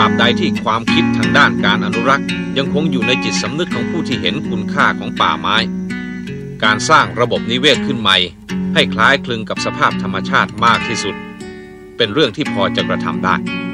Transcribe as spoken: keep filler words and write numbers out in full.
ราบใดที่ความคิดทางด้านการอนุรักษ์ยังคงอยู่ในจิตสำนึกของผู้ที่เห็นคุณค่าของป่าไม้การสร้างระบบนิเวศขึ้นใหม่ให้คล้ายคลึงกับสภาพธรรมชาติมากที่สุดเป็นเรื่องที่พอจะกระทำได้